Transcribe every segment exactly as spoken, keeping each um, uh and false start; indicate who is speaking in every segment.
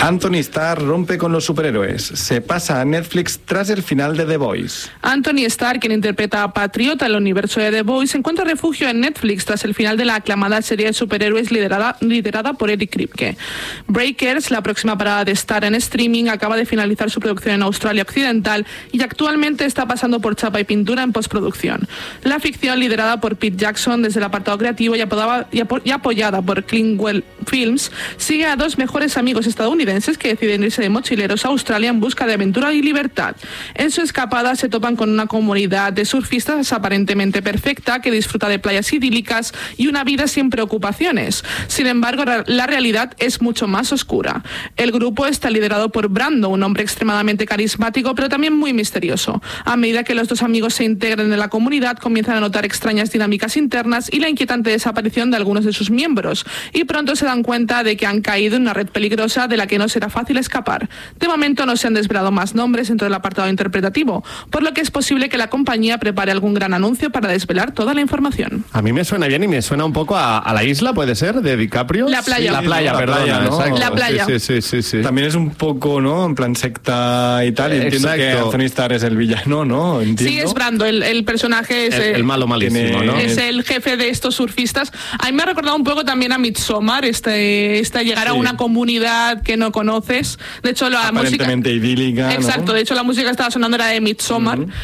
Speaker 1: Anthony Starr rompe con los superhéroes. Se pasa a Netflix tras el final de The Boys.
Speaker 2: Anthony Starr, quien interpreta a Patriota en el universo de The Boys, encuentra refugio en Netflix tras el final de la aclamada serie de superhéroes liderada, liderada por Eric Kripke. Breakers, la próxima parada de Starr en streaming, acaba de finalizar su producción en Australia Occidental y actualmente está pasando por chapa y pintura en postproducción. La ficción, liderada por Pete Jackson desde el apartado creativo y, apodaba, y, apo, y apoyada por Clintwell Films, sigue a dos mejores amigos estadounidenses que deciden irse de mochileros a Australia en busca de aventura y libertad. En su escapada se topan con una comunidad de surfistas aparentemente perfecta que disfruta de playas idílicas y una vida sin preocupaciones. Sin embargo, la realidad es mucho más oscura. El grupo está liderado por Brando, un hombre extremadamente carismático pero también muy misterioso. A medida que los dos amigos se integran en la comunidad, comienzan a notar extrañas dinámicas internas y la inquietante desaparición de algunos de sus miembros, y pronto se dan cuenta de que han caído en una red peligrosa de la que no será fácil escapar. De momento no se han desvelado más nombres dentro del apartado interpretativo, por lo que es posible que la compañía prepare algún gran anuncio para desvelar toda la información.
Speaker 3: A mí me suena bien y me suena un poco a, a La Isla, ¿puede ser? ¿De DiCaprio?
Speaker 2: La playa.
Speaker 3: Sí, la playa,
Speaker 1: la
Speaker 3: perdón.
Speaker 1: playa, ¿no?
Speaker 2: La playa.
Speaker 3: Sí, sí, sí, sí.
Speaker 1: También es un poco, ¿no? En plan secta y tal. Y entiendo
Speaker 3: Exacto.
Speaker 1: que Anthony Starr es el villano, ¿no? Entiendo.
Speaker 2: Sí, es Brando, el, el personaje es...
Speaker 3: El, el malo malísimo,
Speaker 1: tiene-
Speaker 3: ¿no?
Speaker 2: Es el jefe de estos surfistas. A mí me ha recordado un poco también a Midsommar, este, este llegar a
Speaker 1: Sí.
Speaker 2: una comunidad que no conoces. De hecho, la música...
Speaker 1: Aparentemente idílica, ¿no?
Speaker 2: Exacto, de hecho la música que estaba sonando era de Midsommar. Uh-huh.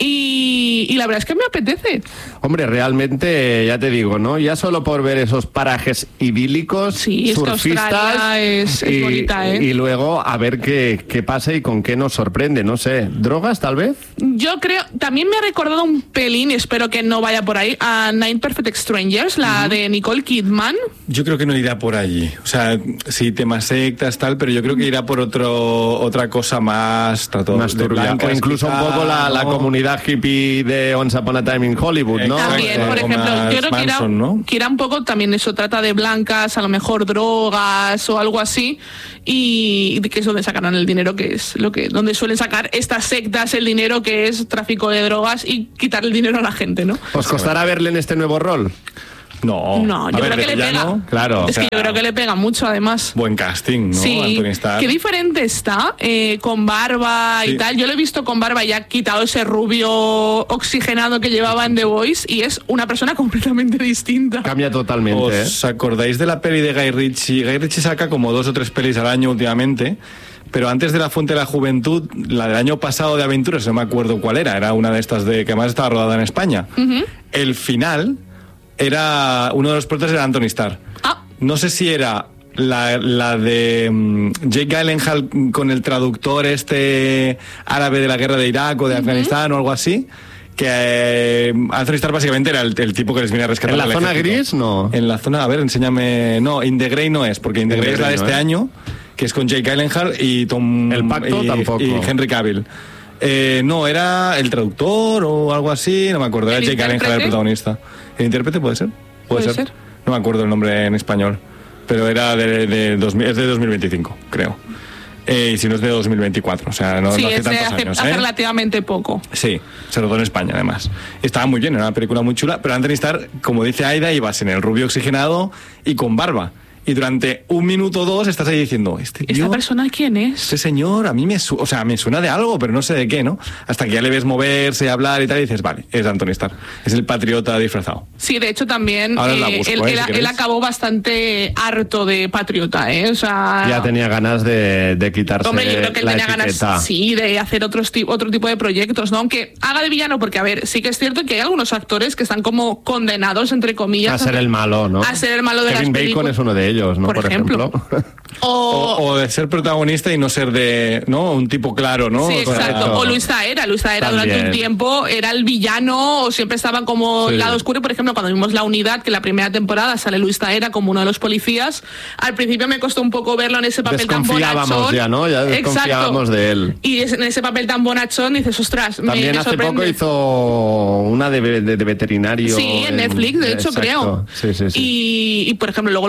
Speaker 2: Y, y la verdad es que me apetece.
Speaker 3: Hombre, realmente, ya te digo, ¿no? Ya solo por ver esos parajes idílicos,
Speaker 2: Sí, es que
Speaker 3: surfistas,
Speaker 2: Australia es- es
Speaker 3: y,
Speaker 2: bonita, ¿eh?
Speaker 3: y luego a ver qué, qué pasa y con qué nos sorprende, no sé. ¿Drogas, tal vez?
Speaker 2: Yo creo, también me ha recordado un pelín, y espero que no vaya por ahí, a Nine Perfect Strangers, la uh-huh. de Nicole Kidman.
Speaker 1: Yo creo que no irá por allí. O sea, sí, temas sectas, tal, pero yo creo que irá por otro otra cosa más... Trato
Speaker 3: Más
Speaker 1: de
Speaker 3: turbia.
Speaker 1: blancas,
Speaker 3: O incluso
Speaker 1: quizá,
Speaker 3: un poco la, la
Speaker 1: ¿no?
Speaker 3: comunidad hippie de Once Upon a Time in Hollywood, ¿no?
Speaker 2: También, por
Speaker 1: Algo
Speaker 2: ejemplo,
Speaker 1: más
Speaker 2: yo creo que irá,
Speaker 1: Manson, ¿no?
Speaker 2: que irá un poco también eso, trata de blancas, a lo mejor drogas o algo así, y que es donde sacarán el dinero, que es lo que donde suelen sacar estas sectas el dinero, que es tráfico de drogas y quitar el dinero a la gente, ¿no?
Speaker 3: ¿Os costará verle en este nuevo rol?
Speaker 1: No,
Speaker 2: No, yo
Speaker 1: a ver,
Speaker 2: creo que le
Speaker 1: villano,
Speaker 2: pega.
Speaker 3: Claro.
Speaker 2: Es que yo creo que le pega mucho, además.
Speaker 1: Buen casting, ¿no?
Speaker 2: Sí,
Speaker 1: Anthony Starr.
Speaker 2: qué diferente está, eh, con barba
Speaker 1: Sí.
Speaker 2: y tal. Yo lo he visto con barba y ha quitado ese rubio oxigenado que llevaba en The Voice y es una persona completamente distinta.
Speaker 3: Cambia totalmente, ¿eh?
Speaker 1: ¿Os acordáis de la peli de Guy Ritchie? Guy Ritchie saca como dos o tres pelis al año últimamente, pero antes de La Fuente de la Juventud, la del año pasado de aventuras, no me acuerdo cuál era, era una de estas de que además estaba rodada en España. Uh-huh. El final era, uno de los protas era Anthony Starr.
Speaker 2: Ah.
Speaker 1: No sé si era la, la de um, Jake Gyllenhaal con el traductor este árabe de la guerra de Irak o de uh-huh. Afganistán o algo así, que eh, Anthony Starr básicamente era el, el tipo que les viene a rescatar.
Speaker 3: ¿En la
Speaker 1: al
Speaker 3: zona
Speaker 1: ejército.
Speaker 3: gris? No.
Speaker 1: En la zona, a ver, enséñame. No, In the Grey no es, porque In the,
Speaker 3: In the
Speaker 1: Grey es la de
Speaker 3: Grey no
Speaker 1: este
Speaker 3: es.
Speaker 1: año, que es con Jake Gyllenhaal y Tom.
Speaker 3: El Pacto
Speaker 1: y,
Speaker 3: tampoco.
Speaker 1: y Henry Cavill. Eh, no, era el traductor o algo así, no me acuerdo. Era
Speaker 2: ¿El
Speaker 1: Jake Gyllenhaal el
Speaker 2: intérprete?
Speaker 1: protagonista. ¿El intérprete puede ser? Puede,
Speaker 2: ¿Puede
Speaker 1: ser?
Speaker 2: ser?
Speaker 1: No me acuerdo el nombre en español, pero era de, de, dos mil, es de dos mil veinticinco, creo. Eh, y si no es de dos mil veinticuatro, o sea, no,
Speaker 2: Sí,
Speaker 1: no hace
Speaker 2: es de
Speaker 1: tantos
Speaker 2: hace,
Speaker 1: años.
Speaker 2: hace
Speaker 1: ¿eh?
Speaker 2: relativamente poco.
Speaker 1: Sí, se rodó en España además. Estaba muy bien, era una película muy chula, pero Anthony Starr, como dice Aida, ibas en el rubio oxigenado y con barba. Y durante un minuto o dos estás ahí diciendo, este tío,
Speaker 2: ¿Esta persona quién es?
Speaker 1: este señor, a mí me, su o sea, me suena de algo, pero no sé de qué, ¿no? Hasta que ya le ves moverse, hablar y tal, y dices, vale, es Anthony Starr. Es el patriota disfrazado.
Speaker 2: Sí, de hecho también
Speaker 1: Ahora la
Speaker 2: eh,
Speaker 1: busco,
Speaker 2: él,
Speaker 1: eh,
Speaker 2: él-
Speaker 1: si
Speaker 2: él
Speaker 1: queréis.
Speaker 2: acabó bastante harto de patriota, ¿eh? O sea,
Speaker 3: Ya tenía ganas de, de quitarse
Speaker 2: hombre, yo creo que él
Speaker 3: la
Speaker 2: tenía
Speaker 3: etiqueta.
Speaker 2: ganas, sí, de hacer otros ti- otro tipo de proyectos, ¿no? Aunque haga de villano, porque, a ver, sí que es cierto que hay algunos actores que están como condenados, entre comillas,
Speaker 3: A ser el malo, ¿no?
Speaker 2: a ser el malo de
Speaker 3: Kevin
Speaker 2: las
Speaker 3: Bacon
Speaker 2: películas.
Speaker 3: es uno de ellos, ¿no?
Speaker 2: Por
Speaker 3: Por,
Speaker 2: ejemplo.
Speaker 3: ejemplo.
Speaker 2: O,
Speaker 1: O, o de ser protagonista y no ser de, ¿no? Un tipo claro, ¿no?
Speaker 2: sí,
Speaker 1: O sea,
Speaker 2: exacto. O Luis Zaera. Luis Zaera durante un
Speaker 3: También.
Speaker 2: tiempo era el villano, o siempre estaba como
Speaker 3: Sí.
Speaker 2: el lado oscuro. Por ejemplo, cuando vimos La Unidad, que la primera temporada sale Luis Zaera como uno de los policías, al principio me costó un poco verlo en ese papel tan
Speaker 3: Desconfiábamos
Speaker 2: bonachón.
Speaker 3: ya, ¿no? Ya desconfiábamos
Speaker 2: Exacto.
Speaker 3: de él.
Speaker 2: Y es- en ese papel tan bonachón dices, ostras, me,
Speaker 3: También
Speaker 2: me
Speaker 3: hace
Speaker 2: sorprende.
Speaker 3: poco hizo una de, de- de veterinario.
Speaker 2: Sí, en Netflix, de hecho,
Speaker 3: Exacto.
Speaker 2: creo.
Speaker 3: Sí, sí, sí.
Speaker 2: Y, y, por ejemplo, luego lo ves en Ash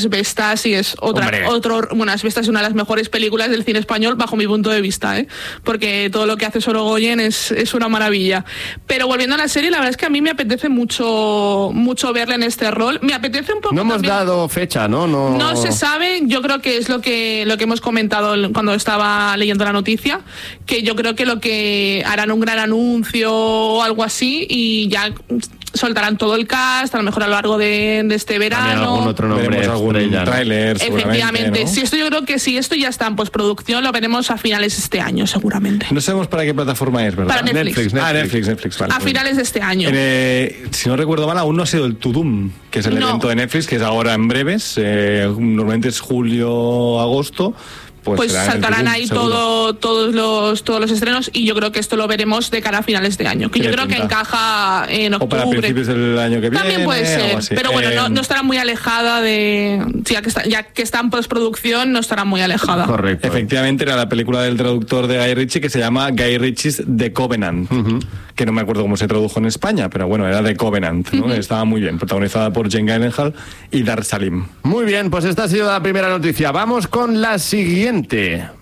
Speaker 2: Asbestas y es otra,
Speaker 3: Hombre.
Speaker 2: otro, bueno, Asbestas es una de las mejores películas del cine español bajo mi punto de vista, ¿eh? Porque todo lo que hace Sorogoyen es, es una maravilla. Pero volviendo a la serie, la verdad es que a mí me apetece mucho, mucho verle en este rol. Me apetece un poco.
Speaker 3: No hemos
Speaker 2: también...
Speaker 3: dado fecha, ¿no? ¿no?
Speaker 2: No se sabe, yo creo que es lo que lo que hemos comentado cuando estaba leyendo la noticia, que yo creo que lo que harán un gran anuncio o algo así y ya soltarán todo el cast, a lo mejor a lo largo de, de este
Speaker 3: También
Speaker 2: verano.
Speaker 3: algún otro nombre
Speaker 1: Veremos algún
Speaker 3: estrella, ¿no?
Speaker 1: tráiler, seguramente,
Speaker 2: Efectivamente,
Speaker 1: ¿no?
Speaker 2: sí, esto yo creo que sí, esto ya está en postproducción, lo veremos a finales de este año seguramente.
Speaker 1: No sabemos para qué plataforma es, ¿verdad?
Speaker 2: Para Netflix.
Speaker 3: Netflix, Netflix.
Speaker 1: Ah, Netflix, Netflix, vale.
Speaker 2: A finales de este año.
Speaker 1: En, eh, si no recuerdo mal, aún no ha sido el Tudum, que es el
Speaker 2: No.
Speaker 1: evento de Netflix, que es ahora en breves, eh, normalmente es julio, agosto. Pues,
Speaker 2: Pues
Speaker 1: será en el
Speaker 2: saltarán
Speaker 1: Tudum,
Speaker 2: ahí
Speaker 1: seguro.
Speaker 2: todo, todos los todos los estrenos y yo creo que esto lo veremos de cara a finales de año, que yo
Speaker 1: Tiene
Speaker 2: creo que
Speaker 1: pinta.
Speaker 2: encaja en
Speaker 1: O para
Speaker 2: octubre.
Speaker 1: principios del año que viene.
Speaker 2: También puede
Speaker 1: algo
Speaker 2: ser,
Speaker 1: así.
Speaker 2: pero bueno,
Speaker 1: Eh,
Speaker 2: no, no estará muy alejada de... Ya que está, ya que está en postproducción, no estará muy alejada.
Speaker 3: Correcto.
Speaker 1: Efectivamente, era la película del traductor de Guy Ritchie que se llama Guy Ritchie's The Covenant, que no me acuerdo cómo se tradujo en España, pero bueno, era The Covenant, ¿no? Estaba muy bien, protagonizada por Jane Gyllenhaal y Dar Salim.
Speaker 3: Muy bien, pues esta ha sido la primera noticia. Vamos con la siguiente.